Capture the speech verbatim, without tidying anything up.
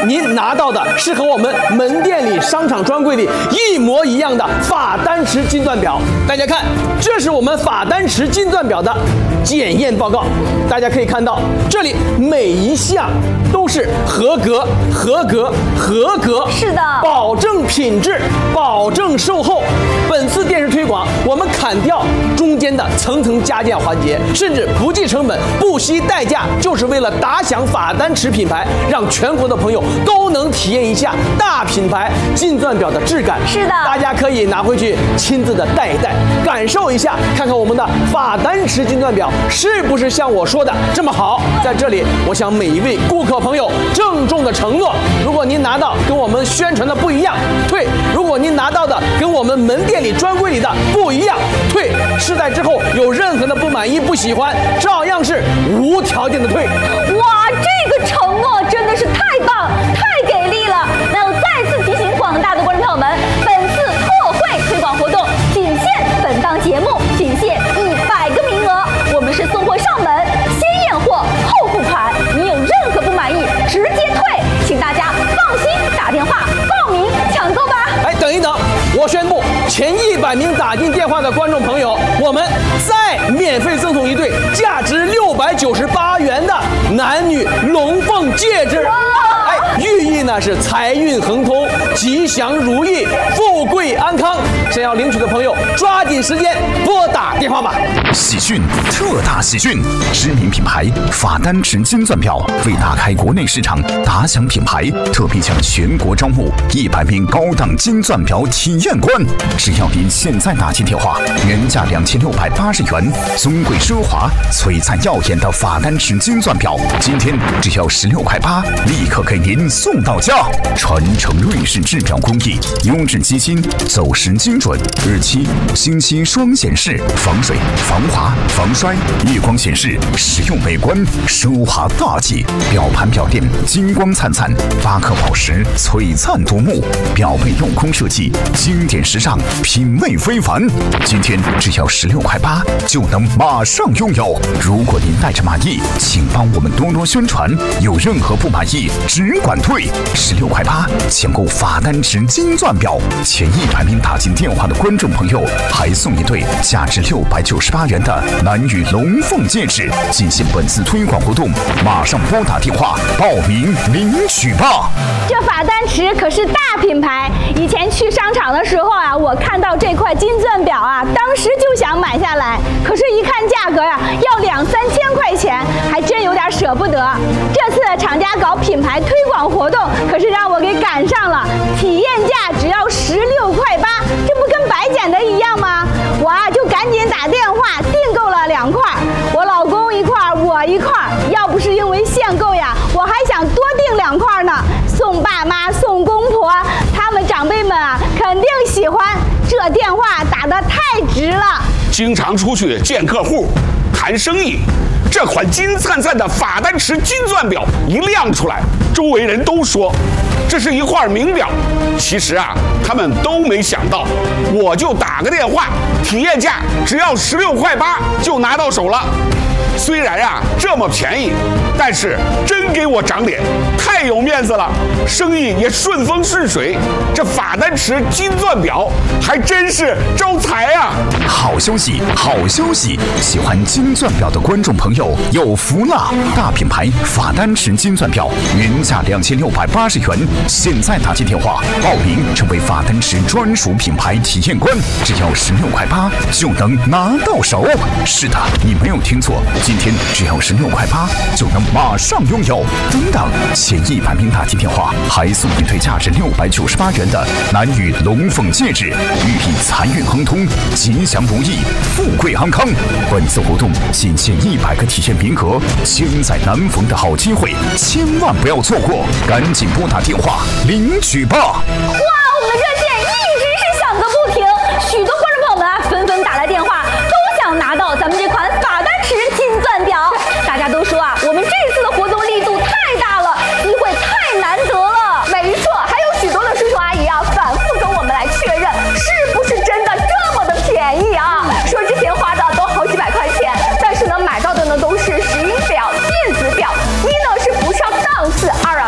您拿到的是和我们门店里、商场专柜里一模一样的法丹池金钻表。大家看，这是我们法丹池金钻表的检验报告。大家可以看到，这里每一项都是合格、合格、合格， 是的， 保证品质，保证售后。本次电视推广，我们砍掉中间的层层加价环节，甚至不计成本、不惜代价，就是为了打响法丹池品牌，让全国的朋友都能体验一下大品牌金钻表的质感。 是的， 大家可以拿回去亲自的戴一戴，感受一下，看看我们的法丹池金钻表是不是像我说的这么好。在这里，我向每一位顾客朋友郑重的承诺，如果您拿到跟我们宣传的不一样，退；如果您拿到的跟我们门店里专柜里的不一样，退。试戴之后有任何的不满意、不喜欢，照样是无条件的退。 哇，这个承诺真的是太棒、太给力了！那我再次提醒广大的观众朋友们，本次特惠推广活动仅限本档节目，仅限一百个名额。我们是送货上门，先验货后付款。你有任何不满意，直接退，请大家放心打电话报名抢购吧。 哎，等一等，我宣布，前一百名打进电话的观众朋友，我们再免费赠送一对价值六百九十八元的男女龙凤戒指。哎，寓意呢是财运亨通、吉祥如意、富贵安康。想要领取的朋友，抓紧时间拨打电话吧。 喜讯，特大喜讯！知名品牌法丹池金钻表为打开国内市场、打响品牌，特别向全国招募一百名高档金钻表体验官。只要您现在打进电话，原价两千六百八十元，尊贵奢华、璀璨耀眼的法丹池金钻表，今天只要十六块八，立刻给您送到家。传承瑞士制表工艺，优质机芯，走时精准，日期、星期双显示，防水、防滑、防摔，夜光显示，实用美观，奢华大气。表盘表垫金光灿灿，八颗宝石璀璨夺目，表背镂空设计，经典时尚，品味非凡。今天只要十六块八，就能马上拥有。如果您带着满意，请帮我们多多宣传。有任何不满意，只管退。十六块八，抢购法丹池金钻表，前一百名打进电话的观众朋友，还送一对价值六百九十八元的男女龙凤戒指。进行本次推广活动，马上拨打电话报名领取吧。 这法丹池可是大品牌，以前去商场的时候啊，我看到这块金钻表啊，当时就想买下来，可是一看价格呀、啊，要两三千块钱，还真有点舍不得。这次厂家搞品牌推广活动，可是让我给赶上了，体验价只要十六块八，这不跟白捡的一样吗？我啊就赶紧打电话订购了两块，我老公一块，我一块。要不是因为限购呀，我还想多订两块呢，送爸妈、送公婆，他们长辈们啊肯定喜欢。这电话打得太值了。 经常出去见客户、谈生意，这款金灿灿的法丹池金钻表一亮出来，周围人都说这是一块名表。其实啊，他们都没想到，我就打个电话，体验价只要十六块八就拿到手了。虽然呀、啊、这么便宜，但是真给我长脸，太有面子了，生意也顺风顺水。这法丹池金钻表还真是招财啊！ 好消息，好消息！喜欢金钻表的观众朋友有福了！大品牌法丹池金钻表原价两千六百八十元，现在打进电话报名成为法丹池专属品牌体验官，只要十六块八就能拿到手。是的，你没有听错。今天只要十六块八就能马上拥有。等等，前一百名打进电话还送一对价值六百九十八元的男女龙凤戒指，寓意财运亨通、吉祥如意、富贵安康。本次活动仅限一百个体验名额，千载难逢的好机会，千万不要错过，赶紧拨打电话领取吧！ 哇！